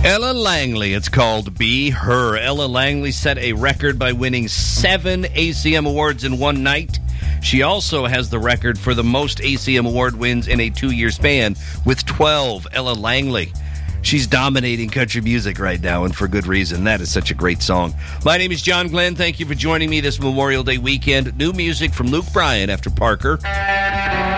Ella Langley, it's called Be Her. Ella Langley set a record by winning 7 ACM Awards in one night. She also has the record for the most ACM Award wins in a 2-year span with 12. Ella Langley. She's dominating country music right now, and for good reason. That is such a great song. My name is John Glenn. Thank you for joining me this Memorial Day weekend. New music from Luke Bryan after Parker.